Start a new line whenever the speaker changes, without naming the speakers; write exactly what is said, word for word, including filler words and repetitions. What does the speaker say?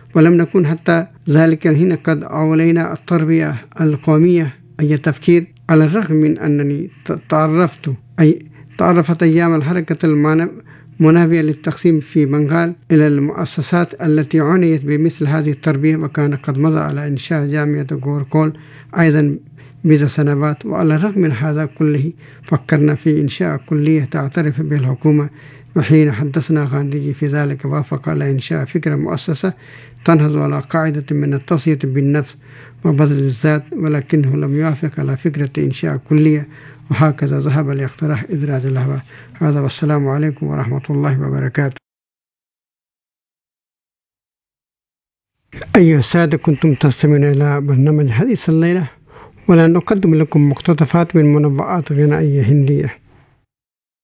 ولم نكن حتى ذلك الحين قد أولينا التربية القومية أي تفكير، على الرغم من أنني تعرفت أي تعرفت أيام الحركة المناوية للتقسيم في بنغال إلى المؤسسات التي عنيت بمثل هذه التربية، وكان قد مضى على إنشاء جامعة غوركول أيضا بضع سنوات. وعلى الرغم من هذا كله فكرنا في إنشاء كلية تعترف بها الحكومة، وحين حدثنا غانديجي في ذلك وافق على إنشاء فكرة مؤسسة تنهض على قاعدة من التصفية بالنفس وبذل الذات، ولكنه لم يوافق على فكرة إنشاء كلية، وهكذا ذهب لاقتراح إدراج الهواء. هذا والسلام عليكم ورحمة الله وبركاته. أيها السادة، كنتم تستمعون إلى برنامج حديث الليلة، ولا نقدم لكم مقتطفات من منبعات غنائية هندية.